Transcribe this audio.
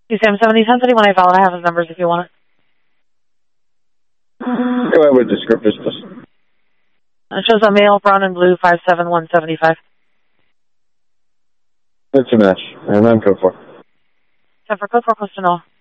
QCM 70, 1031, I followed. I have his numbers if you want it. Go ahead with descriptors, please. It shows a male, brown and blue, 57175. That's a match. And I'm code 4. 10 for code 4, close to null.